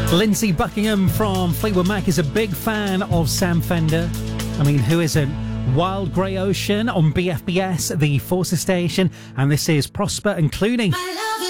Lindsay Buckingham from Fleetwood Mac is a big fan of Sam Fender. I mean, who isn't? Wild Grey Ocean on BFBS, the Forces station, and this is Prosper and Clooney.